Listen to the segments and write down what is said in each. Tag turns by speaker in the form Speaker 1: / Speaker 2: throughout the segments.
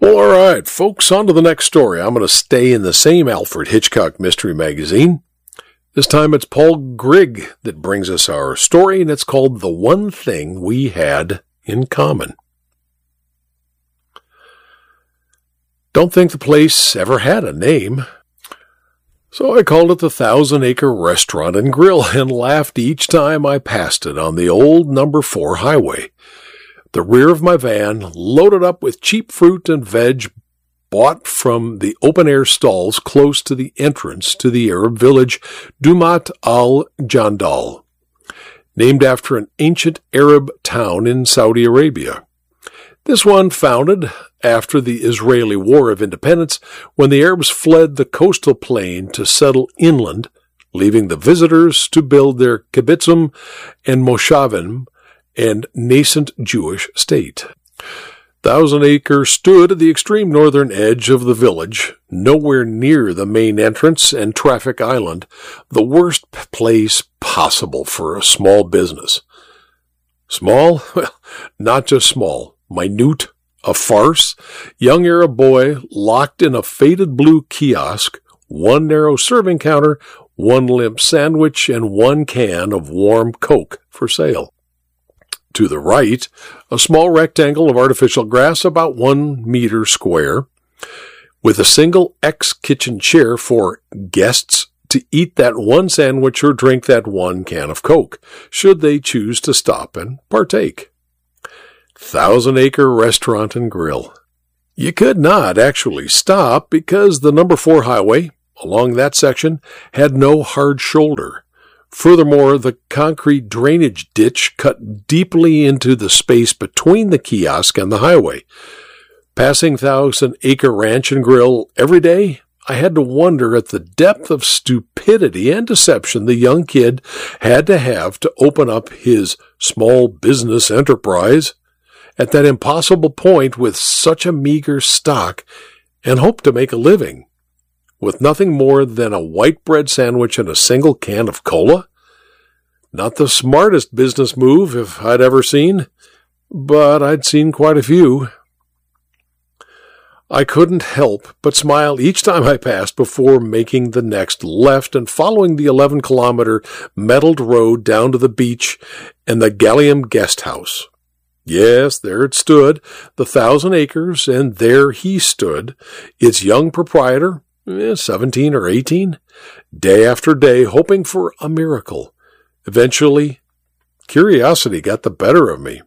Speaker 1: Well, all right, folks, on to the next story. I'm going to stay in the same Alfred Hitchcock mystery magazine. This time it's Paul Grigg that brings us our story, and it's called The One Thing We Had in Common. Don't think the place ever had a name, so I called it the 1,000 Acre Restaurant and Grill and laughed each time I passed it on the old number 4 highway. The rear of my van, loaded up with cheap fruit and veg bought from the open-air stalls close to the entrance to the Arab village Dumat al-Jandal, named after an ancient Arab town in Saudi Arabia. This one founded after the Israeli War of Independence, when the Arabs fled the coastal plain to settle inland, leaving the visitors to build their kibbutzim and moshavim and nascent Jewish state. 1,000 Acre stood at the extreme northern edge of the village, nowhere near the main entrance and traffic island, the worst place possible for a small business. Small? Well, not just small. Minute, a farce, young Arab boy locked in a faded blue kiosk, one narrow serving counter, one limp sandwich, and one can of warm Coke for sale. To the right, a small rectangle of artificial grass about 1 meter square, with a single X-kitchen chair for guests to eat that one sandwich or drink that one can of Coke, should they choose to stop and partake. 1,000 Acre Restaurant and Grill. You could not actually stop because the number 4 highway, along that section, had no hard shoulder. Furthermore, the concrete drainage ditch cut deeply into the space between the kiosk and the highway. Passing 1,000 Acre Ranch and Grill every day, I had to wonder at the depth of stupidity and deception the young kid had to have to open up his small business enterprise at that impossible point with such a meager stock and hope to make a living, with nothing more than a white bread sandwich and a single can of cola? Not the smartest business move if I'd ever seen, but I'd seen quite a few. I couldn't help but smile each time I passed before making the next left and following the 11-kilometer metalled road down to the beach and the Gallium Guest House. Yes, there it stood, the 1,000 Acres, and there he stood, its young proprietor, 17 or 18, day after day hoping for a miracle. Eventually, curiosity got the better of me.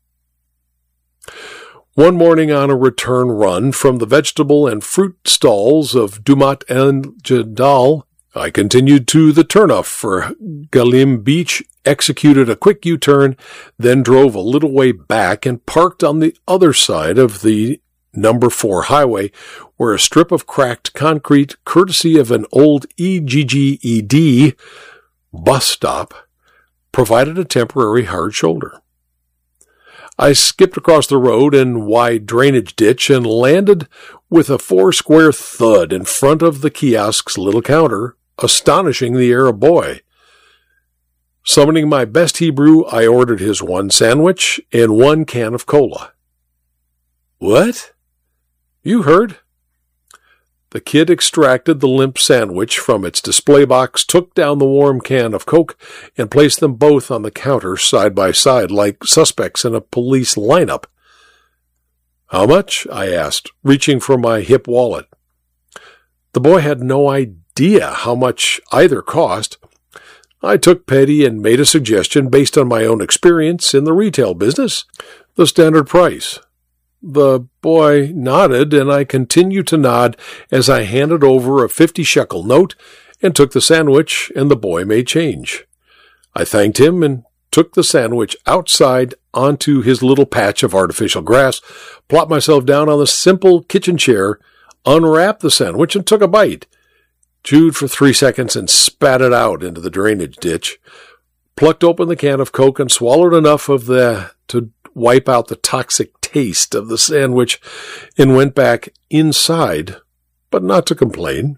Speaker 1: One morning on a return run from the vegetable and fruit stalls of Dumat al-Jandal, I continued to the turnoff for Gallium Beach, executed a quick U-turn, then drove a little way back and parked on the other side of the number 4 highway, where a strip of cracked concrete, courtesy of an old EGGED bus stop, provided a temporary hard shoulder. I skipped across the road and wide drainage ditch and landed with a 4-square thud in front of the kiosk's little counter, astonishing the Arab boy. Summoning my best Hebrew, I ordered his one sandwich and one can of cola. What? You heard. The kid extracted the limp sandwich from its display box, took down the warm can of Coke, and placed them both on the counter side by side like suspects in a police lineup. How much? I asked, reaching for my hip wallet. The boy had no idea how much either cost. I took pity and made a suggestion based on my own experience in the retail business, the standard price. The boy nodded, and I continued to nod as I handed over a 50-shekel note and took the sandwich, and the boy made change. I thanked him and took the sandwich outside onto his little patch of artificial grass, plopped myself down on the simple kitchen chair, unwrapped the sandwich, and took a bite, chewed for 3 seconds and spat it out into the drainage ditch, plucked open the can of Coke and swallowed enough of to wipe out the toxic taste of the sandwich, and went back inside, but not to complain.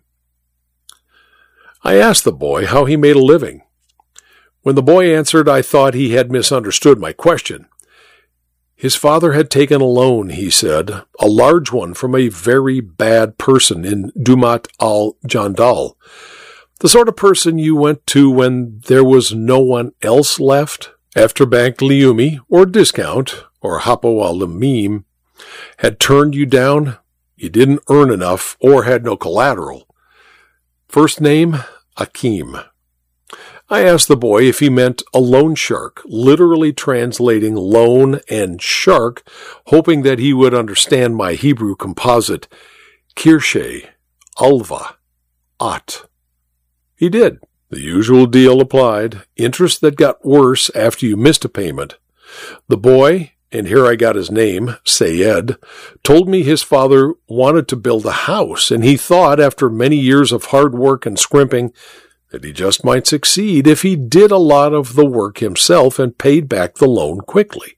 Speaker 1: I asked the boy how he made a living. When the boy answered, I thought he had misunderstood my question. His father had taken a loan, he said, a large one from a very bad person in Dumat al-Jandal, the sort of person you went to when there was no one else left. After Bank Leumi, or Discount, or Hapo al-Lamim, had turned you down, you didn't earn enough or had no collateral. First name, Akim. I asked the boy if he meant a loan shark, literally translating loan and shark, hoping that he would understand my Hebrew composite, Kirshe, Alva, At. He did. The usual deal applied, interest that got worse after you missed a payment. The boy, and here I got his name, Sayed, told me his father wanted to build a house, and he thought, after many years of hard work and scrimping, that he just might succeed if he did a lot of the work himself and paid back the loan quickly.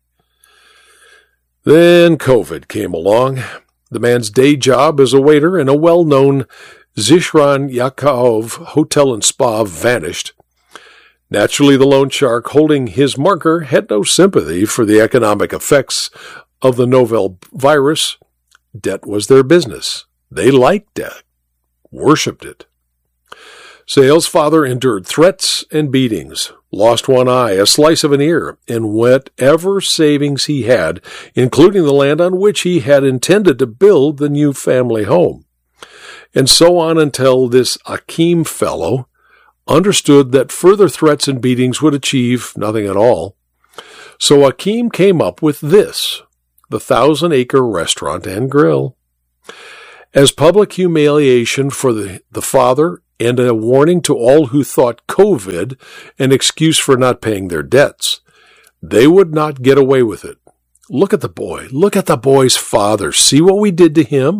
Speaker 1: Then COVID came along. The man's day job as a waiter in a well-known Zishran Yaakov hotel and spa vanished. Naturally, the loan shark holding his marker had no sympathy for the economic effects of the novel virus. Debt was their business. They liked debt, worshipped it. Sale's father endured threats and beatings, lost one eye, a slice of an ear, and whatever savings he had, including the land on which he had intended to build the new family home. And so on until this Akim fellow understood that further threats and beatings would achieve nothing at all. So Akim came up with this, the 1,000-acre restaurant and grill. As public humiliation for the father and a warning to all who thought COVID an excuse for not paying their debts, they would not get away with it. Look at the boy. Look at the boy's father. See what we did to him?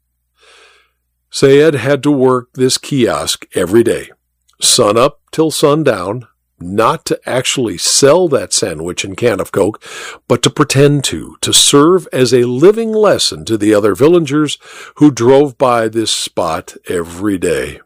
Speaker 1: Sayed had to work this kiosk every day, sun up till sundown, not to actually sell that sandwich and can of Coke, but to pretend to serve as a living lesson to the other villagers who drove by this spot every day.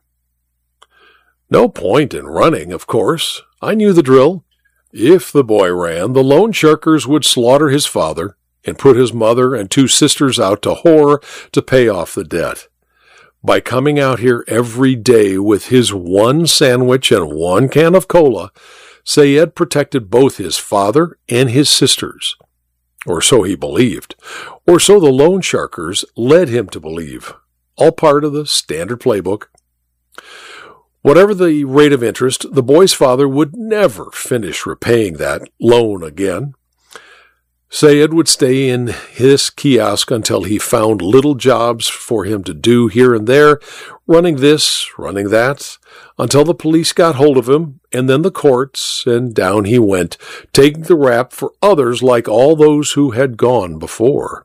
Speaker 1: No point in running, of course. I knew the drill. If the boy ran, the loan sharkers would slaughter his father and put his mother and 2 sisters out to whore to pay off the debt. By coming out here every day with his 1 sandwich and 1 can of cola, Sayed protected both his father and his sisters. Or so he believed. Or so the loan sharkers led him to believe. All part of the standard playbook. Whatever the rate of interest, the boy's father would never finish repaying that loan again. Sayed would stay in his kiosk until he found little jobs for him to do here and there, running this, running that, until the police got hold of him, and then the courts, and down he went, taking the rap for others like all those who had gone before.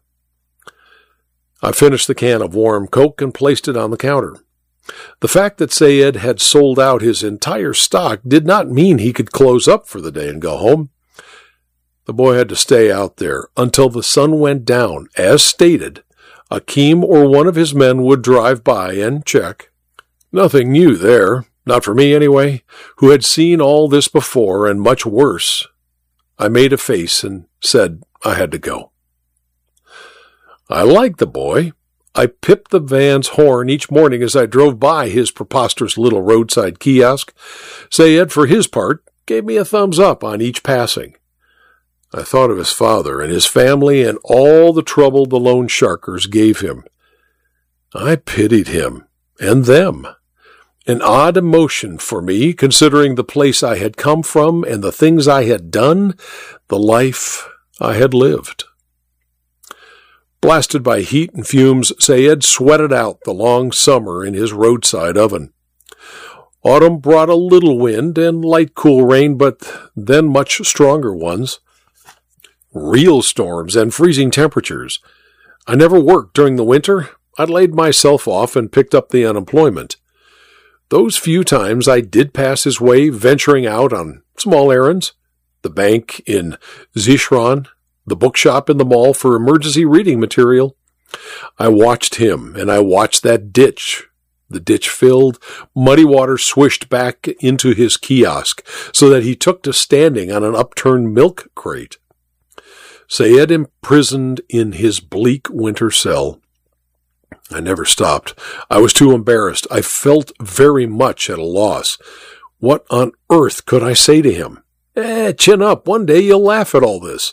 Speaker 1: I finished the can of warm Coke and placed it on the counter. The fact that Sayed had sold out his entire stock did not mean he could close up for the day and go home. The boy had to stay out there until the sun went down. As stated, Akim or one of his men would drive by and check. Nothing new there, not for me anyway, who had seen all this before and much worse. I made a face and said I had to go. I liked the boy. I pipped the van's horn each morning as I drove by his preposterous little roadside kiosk. Sayed, for his part, gave me a thumbs up on each passing. I thought of his father and his family and all the trouble the loan sharkers gave him. I pitied him and them. An odd emotion for me, considering the place I had come from and the things I had done, the life I had lived. Blasted by heat and fumes, Sayed sweated out the long summer in his roadside oven. Autumn brought a little wind and light cool rain, but then much stronger ones. Real storms and freezing temperatures. I never worked during the winter. I laid myself off and picked up the unemployment. Those few times I did pass his way, venturing out on small errands. The bank in Zishran, the bookshop in the mall for emergency reading material. I watched him, and I watched that ditch. The ditch filled, muddy water swished back into his kiosk, so that he took to standing on an upturned milk crate. Sayed imprisoned in his bleak winter cell. I never stopped. I was too embarrassed. I felt very much at a loss. What on earth could I say to him? Chin up. One day you'll laugh at all this.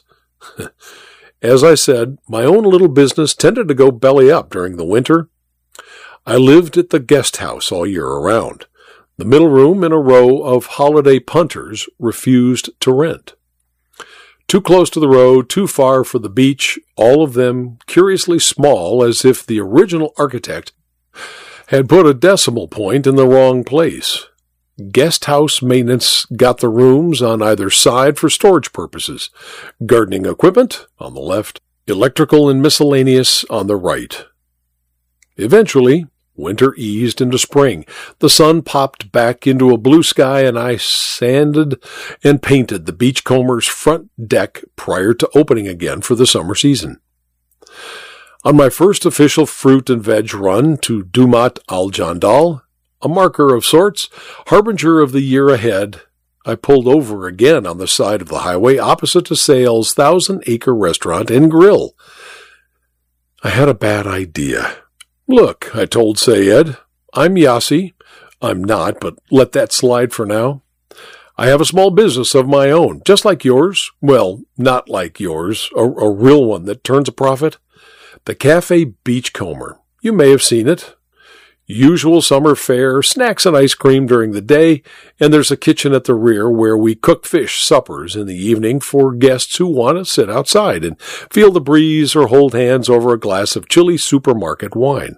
Speaker 1: As I said, my own little business tended to go belly up during the winter. I lived at the guest house all year around. The middle room in a row of holiday punters refused to rent. Too close to the road, too far for the beach, all of them curiously small, as if the original architect had put a decimal point in the wrong place. Guest house maintenance got the rooms on either side for storage purposes. Gardening equipment on the left, electrical and miscellaneous on the right. Eventually, winter eased into spring. The sun popped back into a blue sky, and I sanded and painted the Beachcomber's front deck prior to opening again for the summer season. On my first official fruit and veg run to Dumat al-Jandal, a marker of sorts, harbinger of the year ahead, I pulled over again on the side of the highway opposite to Sale's 1,000-acre restaurant and grill. I had a bad idea. Look, I told Sayed, I'm Yassi. I'm not, but let that slide for now. I have a small business of my own, just like yours. Well, not like yours, a real one that turns a profit. The Cafe Beachcomber. You may have seen it. Usual summer fare, snacks and ice cream during the day, and there's a kitchen at the rear where we cook fish suppers in the evening for guests who want to sit outside and feel the breeze or hold hands over a glass of chilly supermarket wine.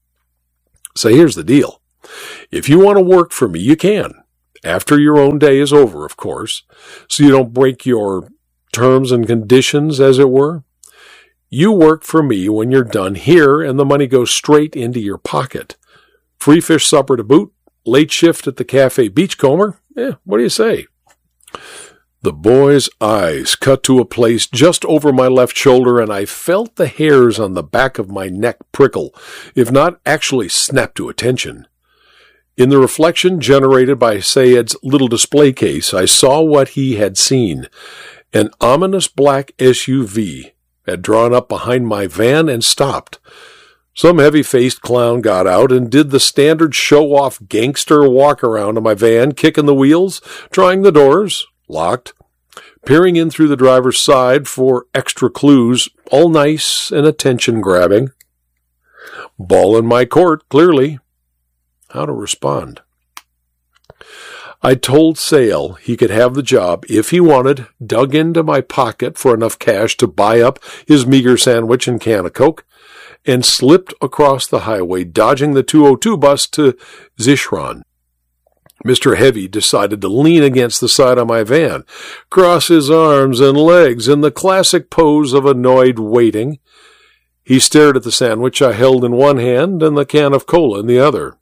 Speaker 1: So here's the deal. If you want to work for me, you can. After your own day is over, of course, so you don't break your terms and conditions, as it were. You work for me when you're done here, and the money goes straight into your pocket. Free fish supper to boot, late shift at the Cafe Beachcomber. What do you say? The boy's eyes cut to a place just over my left shoulder, and I felt the hairs on the back of my neck prickle, if not actually snap to attention. In the reflection generated by Sayed's little display case, I saw what he had seen. An ominous black SUV had drawn up behind my van and stopped. Some heavy-faced clown got out and did the standard show-off gangster walk-around of my van, kicking the wheels, trying the doors, locked, peering in through the driver's side for extra clues, all nice and attention-grabbing. Ball in my court, clearly. How to respond? I told Sale he could have the job if he wanted, dug into my pocket for enough cash to buy up his meager sandwich and can of Coke, and slipped across the highway, dodging the 202 bus to Zishran. Mr. Heavy decided to lean against the side of my van, cross his arms and legs in the classic pose of annoyed waiting. He stared at the sandwich I held in one hand and the can of cola in the other.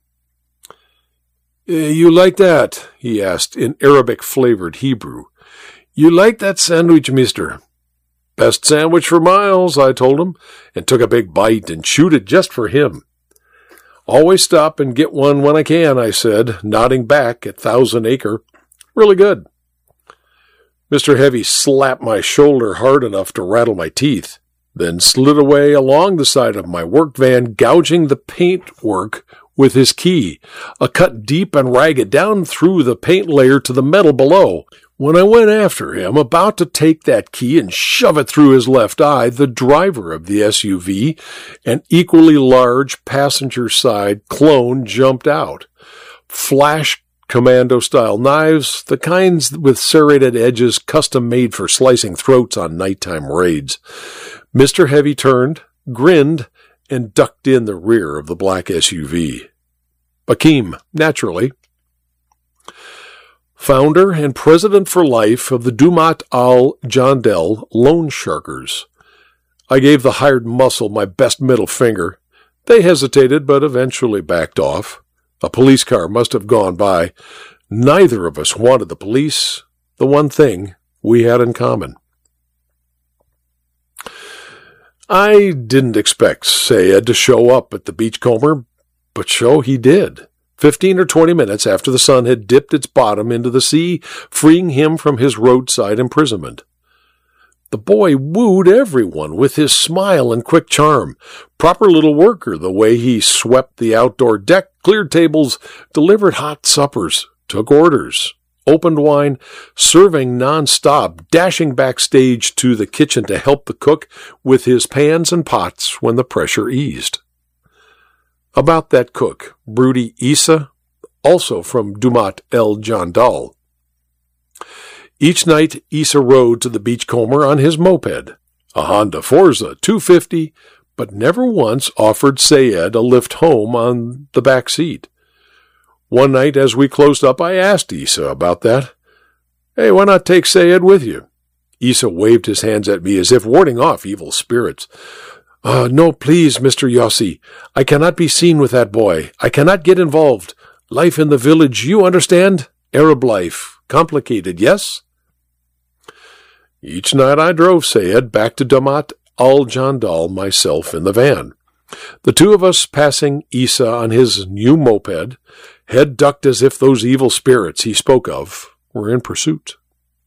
Speaker 1: You like that? He asked in Arabic-flavored Hebrew. You like that sandwich, mister? Best sandwich for miles, I told him, and took a big bite and chewed it just for him. Always stop and get one when I can, I said, nodding back at 1,000-acre. Really good. Mr. Heavy slapped my shoulder hard enough to rattle my teeth, then slid away along the side of my work van, gouging the paintwork with his key, a cut deep and ragged down through the paint layer to the metal below. When I went after him, about to take that key and shove it through his left eye, the driver of the SUV, an equally large passenger-side clone, jumped out. Flash commando-style knives, the kinds with serrated edges custom-made for slicing throats on nighttime raids. Mr. Heavy turned, grinned, and ducked in the rear of the black SUV. Akeem, naturally. Founder and president for life of the Dumat al-Jandal Loan Sharkers. I gave the hired muscle my best middle finger. They hesitated, but eventually backed off. A police car must have gone by. Neither of us wanted the police, the one thing we had in common. I didn't expect Sayed to show up at the Beachcomber, but so he did. 15 or 20 minutes after the sun had dipped its bottom into the sea, freeing him from his roadside imprisonment. The boy wooed everyone with his smile and quick charm. Proper little worker, the way he swept the outdoor deck, cleared tables, delivered hot suppers, took orders, opened wine, serving non-stop, dashing backstage to the kitchen to help the cook with his pans and pots when the pressure eased. About that cook, broody Isa, also from Dumat El Jandal. Each night, Isa rode to the Beachcomber on his moped, a Honda Forza 250, but never once offered Sayed a lift home on the back seat. One night as we closed up, I asked Isa about that. "Hey, why not take Sayed with you?" Isa waved his hands at me as if warding off evil spirits. No, please, Mr. Yossi. I cannot be seen with that boy. I cannot get involved. Life in the village, you understand? Arab life. Complicated, yes?" Each night I drove Sayed back to Dumat Al Jandal myself in the van. The two of us passing Isa on his new moped, head ducked as if those evil spirits he spoke of were in pursuit.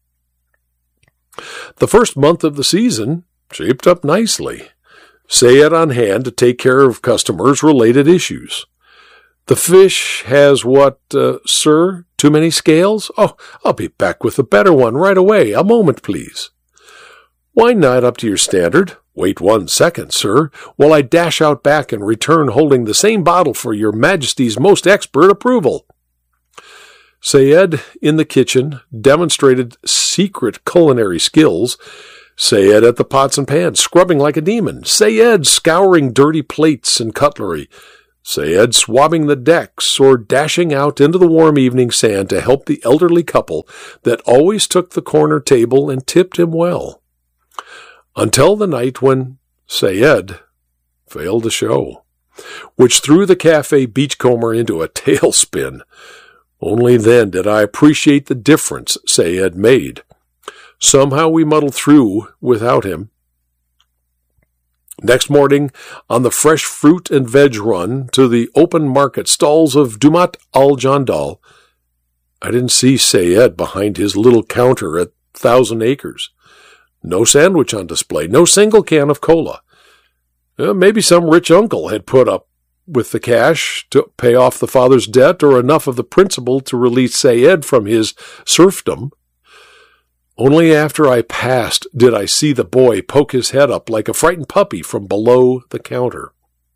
Speaker 1: The first month of the season shaped up nicely. Sayed on hand to take care of customers-related issues. "The fish has what, sir? Too many scales? Oh, I'll be back with a better one right away. A moment, please." "Wine not up to your standard? Wait 1 second, sir, while I dash out back and return holding the same bottle for your Majesty's most expert approval." Sayed, in the kitchen, demonstrated secret culinary skills. Sayed at the pots and pans, scrubbing like a demon. Sayed scouring dirty plates and cutlery. Sayed swabbing the decks or dashing out into the warm evening sand to help the elderly couple that always took the corner table and tipped him well. Until the night when Sayed failed to show, which threw the cafe Beachcomber into a tailspin. Only then did I appreciate the difference Sayed made. Somehow we muddled through without him. Next morning, on the fresh fruit and veg run to the open market stalls of Dumat Al Jandal, I didn't see Sayed behind his little counter at 1,000 Acres. No sandwich on display, no single can of cola. Maybe some rich uncle had put up with the cash to pay off the father's debt or enough of the principal to release Sayed from his serfdom. Only after I passed did I see the boy poke his head up like a frightened puppy from below the counter.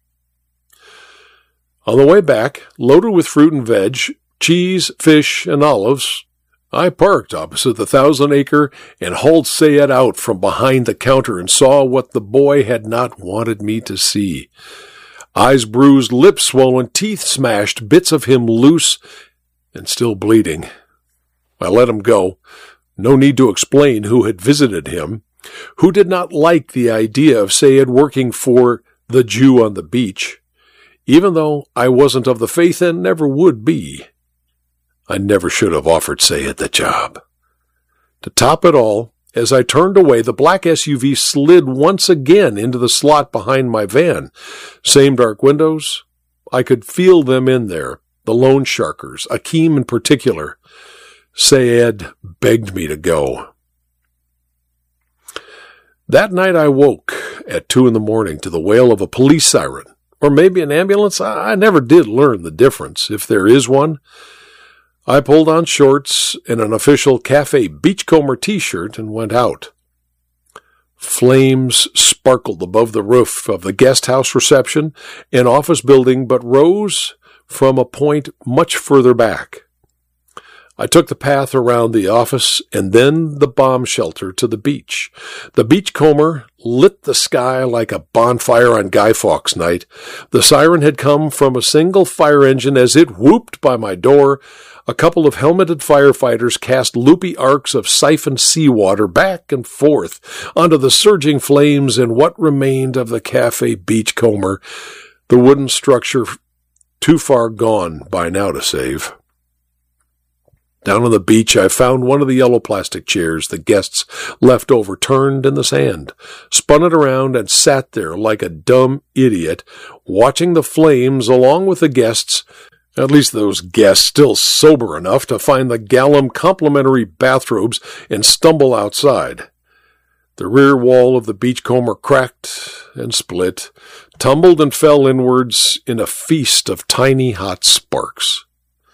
Speaker 1: On the way back, loaded with fruit and veg, cheese, fish, and olives, I parked opposite the 1,000 Acre and hauled Sayed out from behind the counter and saw what the boy had not wanted me to see. Eyes bruised, lips swollen, teeth smashed, bits of him loose and still bleeding. I let him go. No need to explain who had visited him, who did not like the idea of Sayed working for the Jew on the beach, even though I wasn't of the faith and never would be. I never should have offered Sayed the job. To top it all, as I turned away, the black SUV slid once again into the slot behind my van. Same dark windows. I could feel them in there, the loan sharkers, Akeem in particular. Sayed begged me to go. That night I woke at 2 a.m. to the wail of a police siren, or maybe an ambulance. I never did learn the difference, if there is one. I pulled on shorts and an official Cafe Beachcomber t-shirt and went out. Flames sparkled above the roof of the guest house reception and office building, but rose from a point much further back. I took the path around the office and then the bomb shelter to the beach. The Beachcomber lit the sky like a bonfire on Guy Fawkes night. The siren had come from a single fire engine as it whooped by my door. A couple of helmeted firefighters cast loopy arcs of siphoned seawater back and forth onto the surging flames in what remained of the Cafe Beachcomber, the wooden structure too far gone by now to save. Down on the beach, I found one of the yellow plastic chairs the guests left overturned in the sand, spun it around, and sat there like a dumb idiot, watching the flames along with the guests, at least those guests still sober enough to find the Gallum complimentary bathrobes and stumble outside. The rear wall of the beachcomber cracked and split, tumbled and fell inwards in a feast of tiny hot sparks.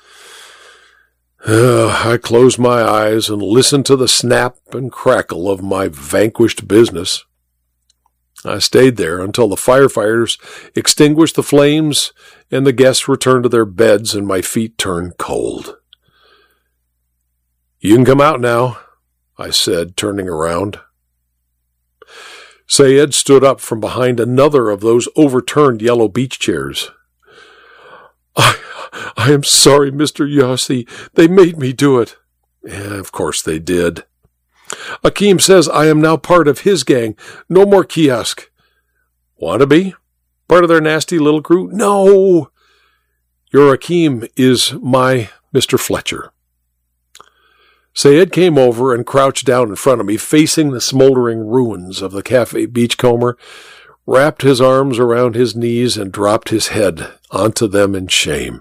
Speaker 1: I closed my eyes and listened to the snap and crackle of my vanquished business. I stayed there until the firefighters extinguished the flames and the guests returned to their beds and my feet turned cold. "You can come out now," I said, turning around. Sayed stood up from behind another of those overturned yellow beach chairs. I am sorry, Mr. Yossi. They made me do it." Of course they did. "Akeem says I am now part of his gang. No more kiosk." "Want to be? Part of their nasty little crew?" "No! Your Akeem is my Mr. Fletcher." Sayed came over and crouched down in front of me, facing the smoldering ruins of the Cafe Beachcomber, wrapped his arms around his knees and dropped his head onto them in shame.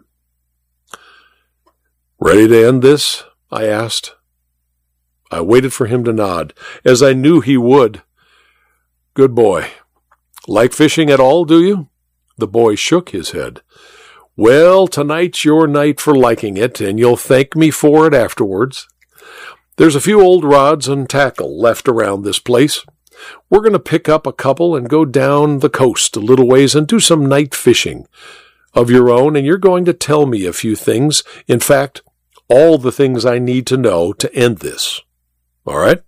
Speaker 1: "Ready to end this?" I asked. I waited for him to nod, as I knew he would. "Good boy. Like fishing at all, do you?" The boy shook his head. "Well, tonight's your night for liking it, and you'll thank me for it afterwards. There's a few old rods and tackle left around this place. We're going to pick up a couple and go down the coast a little ways and do some night fishing of your own, and you're going to tell me a few things. In fact, all the things I need to know to end this. All right?"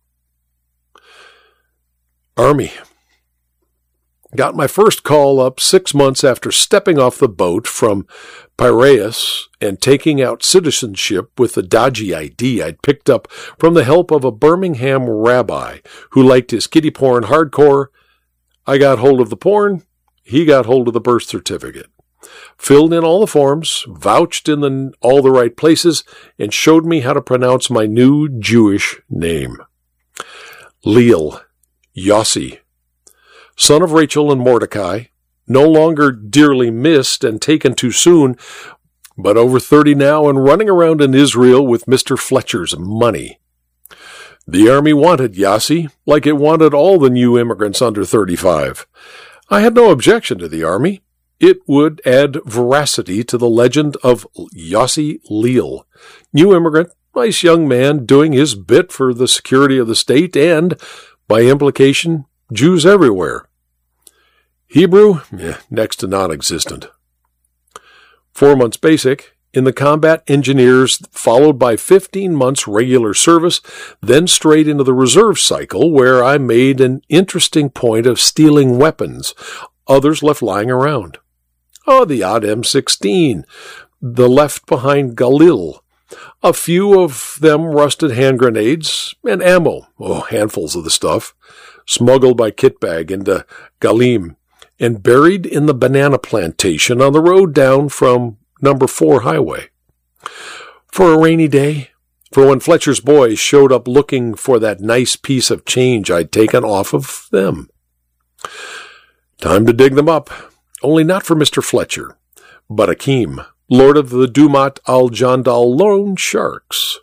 Speaker 1: Army. Got my first call up 6 months after stepping off the boat from Piraeus and taking out citizenship with the dodgy ID I'd picked up from the help of a Birmingham rabbi who liked his kiddie porn hardcore. I got hold of the porn, he got hold of the birth certificate, filled in all the forms, vouched in all the right places, and showed me how to pronounce my new Jewish name. Leal Yossi, son of Rachel and Mordecai, no longer dearly missed and taken too soon, but over 30 now and running around in Israel with Mr. Fletcher's money. The Army wanted Yossi, like it wanted all the new immigrants under 35. I had no objection to the Army. It would add veracity to the legend of Yossi Leal, new immigrant, nice young man doing his bit for the security of the state and, by implication, Jews everywhere. Hebrew? Next to non-existent. 4 months basic, in the combat engineers, followed by 15 months regular service, then straight into the reserve cycle, where I made an interesting point of stealing weapons others left lying around. The odd M16, the left behind Galil, a few of them rusted hand grenades, and ammo, handfuls of the stuff, smuggled by kitbag into Galim, and buried in the banana plantation on the road down from number 4 highway. For a rainy day, for when Fletcher's boys showed up looking for that nice piece of change I'd taken off of them. Time to dig them up, only not for Mr. Fletcher, but Akeem, lord of the Dumat al-Jandal loan sharks.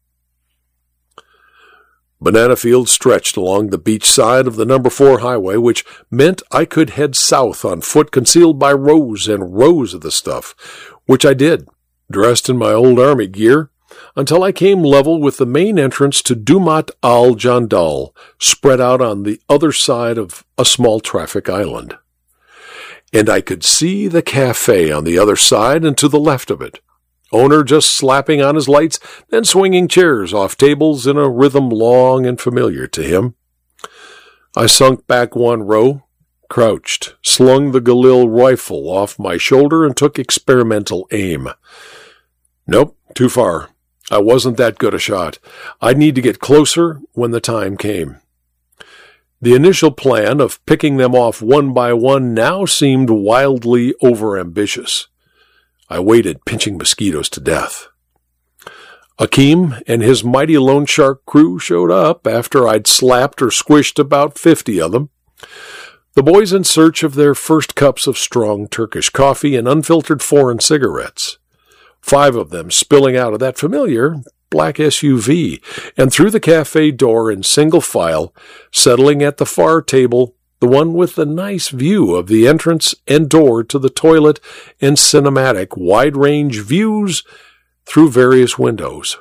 Speaker 1: Banana fields stretched along the beach side of the number 4 highway, which meant I could head south on foot concealed by rows and rows of the stuff, which I did, dressed in my old army gear, until I came level with the main entrance to Dumat al-Jandal, spread out on the other side of a small traffic island. And I could see the cafe on the other side and to the left of it. Owner just slapping on his lights, then swinging chairs off tables in a rhythm long and familiar to him. I sunk back 1 row, crouched, slung the Galil rifle off my shoulder, and took experimental aim. Nope, too far. I wasn't that good a shot. I'd need to get closer when the time came. The initial plan of picking them off one by one now seemed wildly overambitious. I waited, pinching mosquitoes to death. Akeem and his mighty loan shark crew showed up after I'd slapped or squished about 50 of them. The boys in search of their first cups of strong Turkish coffee and unfiltered foreign cigarettes. 5 of them spilling out of that familiar, black SUV, and through the cafe door in single file, settling at the far table, the one with the nice view of the entrance and door to the toilet and cinematic wide-range views through various windows.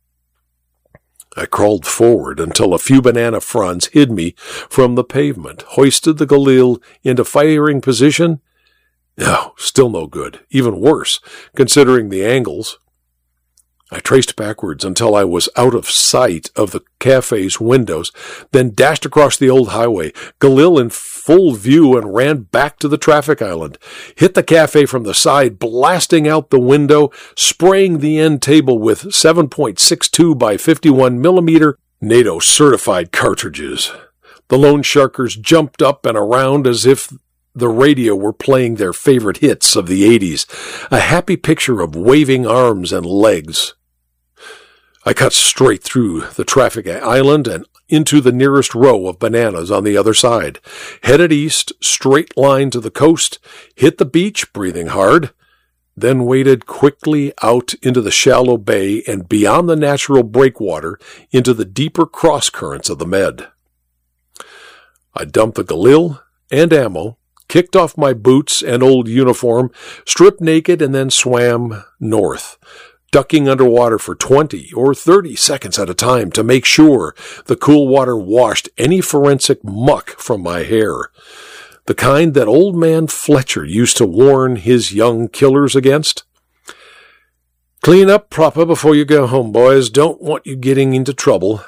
Speaker 1: I crawled forward until a few banana fronds hid me from the pavement, hoisted the Galil into firing position. No, still no good. Even worse, considering the angles. I traced backwards until I was out of sight of the cafe's windows, then dashed across the old highway, Galil in full view, and ran back to the traffic island. Hit the cafe from the side, blasting out the window, spraying the end table with 7.62 by 51 millimeter NATO-certified cartridges. The loan sharkers jumped up and around as if the radio were playing their favorite hits of the 80s, a happy picture of waving arms and legs. I cut straight through the traffic island and into the nearest row of bananas on the other side, headed east, straight line to the coast, hit the beach, breathing hard, then waded quickly out into the shallow bay and beyond the natural breakwater into the deeper cross currents of the Med. I dumped the Galil and ammo, kicked off my boots and old uniform, stripped naked, and then swam north, ducking underwater for 20 or 30 seconds at a time to make sure the cool water washed any forensic muck from my hair, the kind that old man Fletcher used to warn his young killers against. Clean up proper before you go home, boys. Don't want you getting into trouble.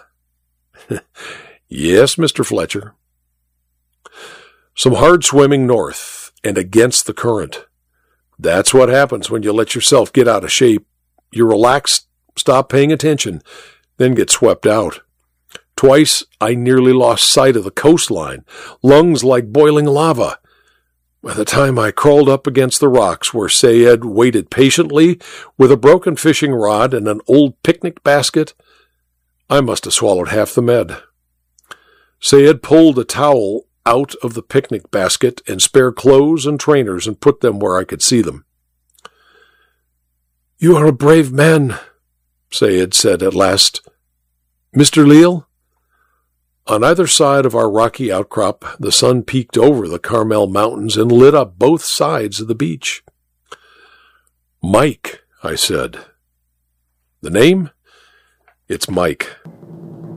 Speaker 1: Yes, Mr. Fletcher. Some hard swimming north and against the current. That's what happens when you let yourself get out of shape. You relax, stop paying attention, then get swept out. Twice I nearly lost sight of the coastline, lungs like boiling lava. By the time I crawled up against the rocks where Sayed waited patiently with a broken fishing rod and an old picnic basket, I must have swallowed half the Med. Sayed pulled a towel out of the picnic basket and spare clothes and trainers and put them where I could see them. "You are a brave man," Sayed said at last. "Mr. Leal?" On either side of our rocky outcrop, the sun peeked over the Carmel Mountains and lit up both sides of the beach. "Mike," I said. "The name? It's Mike."